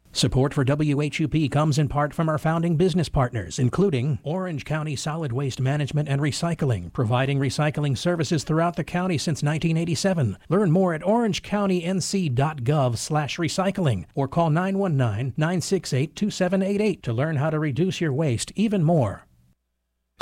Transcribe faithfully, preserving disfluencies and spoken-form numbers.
Support for W H U P comes in part from our founding business partners, including Orange County Solid Waste Management and Recycling, providing recycling services throughout the county since nineteen eighty-seven. Learn more at orange county n c dot gov slash recycling or call nine one nine, nine six eight, two seven eight eight to learn how to reduce your waste even more.